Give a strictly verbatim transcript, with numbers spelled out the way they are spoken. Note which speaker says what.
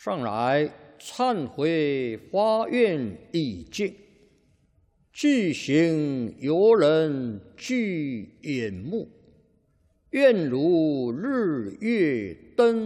Speaker 1: 上来忏悔发愿已尽，具行游人具眼目，愿如日月灯。